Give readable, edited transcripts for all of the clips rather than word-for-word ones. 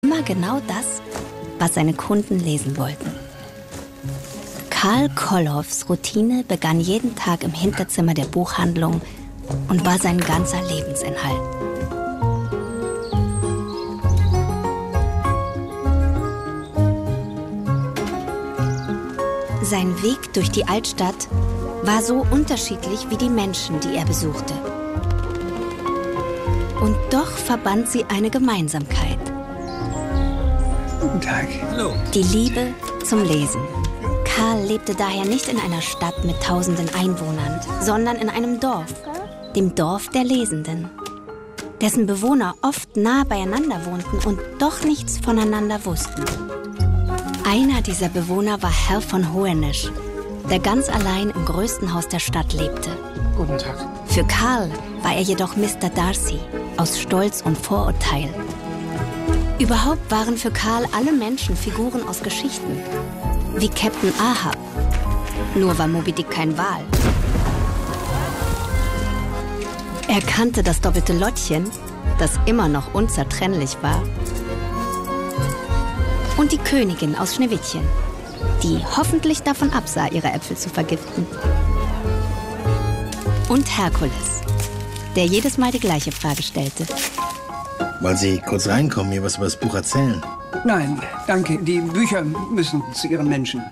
Immer genau das, was seine Kunden lesen wollten. Karl Kolows Routine begann jeden Tag im Hinterzimmer der Buchhandlung und war sein ganzer Lebensinhalt. Sein Weg durch die Altstadt war so unterschiedlich wie die Menschen, die er besuchte. Und doch verband sie eine Gemeinsamkeit. Guten Tag. Hallo. Die Liebe zum Lesen. Karl lebte daher nicht in einer Stadt mit tausenden Einwohnern, sondern in einem Dorf, dem Dorf der Lesenden, dessen Bewohner oft nah beieinander wohnten und doch nichts voneinander wussten. Einer dieser Bewohner war Herr von Hohenesch, der ganz allein im größten Haus der Stadt lebte. Guten Tag. Für Karl war er jedoch Mr. Darcy, aus Stolz und Vorurteil. Überhaupt waren für Karl alle Menschen Figuren aus Geschichten, wie Captain Ahab. Nur war Moby Dick kein Wal. Er kannte das doppelte Lottchen, das immer noch unzertrennlich war. Und die Königin aus Schneewittchen, die hoffentlich davon absah, ihre Äpfel zu vergiften. Und Herkules, der jedes Mal die gleiche Frage stellte. Wollen Sie kurz reinkommen, mir was über das Buch erzählen? Nein, danke. Die Bücher müssen zu ihren Menschen.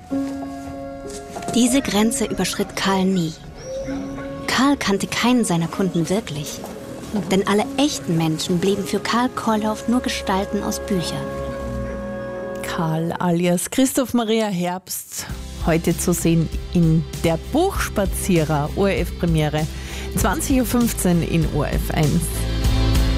Diese Grenze überschritt Karl nie. Karl kannte keinen seiner Kunden wirklich. Denn alle echten Menschen blieben für Karl Kolow nur Gestalten aus Büchern. Karl alias Christoph Maria Herbst, heute zu sehen in Der Buchspazierer, ORF-Premiere, 20.15 Uhr in ORF 1.